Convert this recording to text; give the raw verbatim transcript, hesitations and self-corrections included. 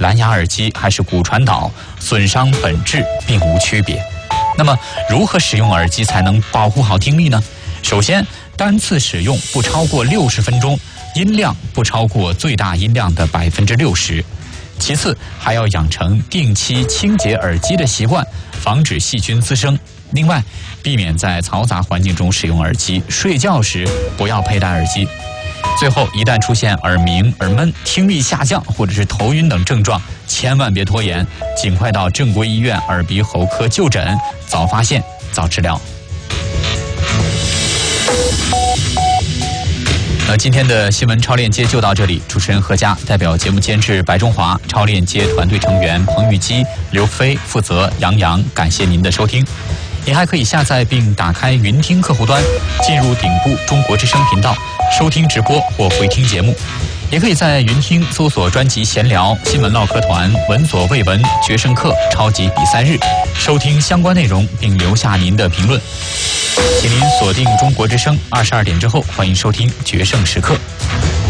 蓝牙耳机还是骨传导，损伤本质并无区别。那么，如何使用耳机才能保护好听力呢？首先，单次使用不超过六十分钟，音量不超过最大音量的百分之六十。其次，还要养成定期清洁耳机的习惯，防止细菌滋生。另外，避免在嘈杂环境中使用耳机，睡觉时不要佩戴耳机。最后，一旦出现耳鸣、耳闷、听力下降或者是头晕等症状，千万别拖延，尽快到正规医院耳鼻喉科就诊，早发现早治疗。那今天的新闻超链接就到这里，主持人何佳代表节目监制白中华、超链接团队成员彭玉基、刘飞负责杨洋，感谢您的收听。您还可以下载并打开云听客户端，进入顶部中国之声频道收听直播或回听节目，也可以在云听搜索专辑闲聊、新闻唠嗑团、闻所未闻、决胜课、超级比赛日，收听相关内容并留下您的评论。请您锁定中国之声，二十二点之后欢迎收听决胜时刻。